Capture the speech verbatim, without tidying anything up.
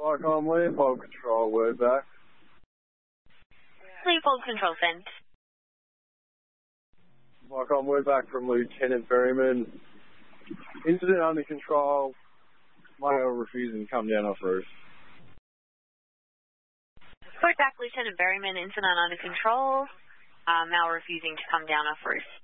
Marcom, Leopold Control, word back. Leopold Control, sent. Marcom, word back from Lieutenant Berryman. Incident under control. Male refusing to come down off roof. Word back, Lieutenant Berryman. Incident under control. Uh, male refusing to come down off roof.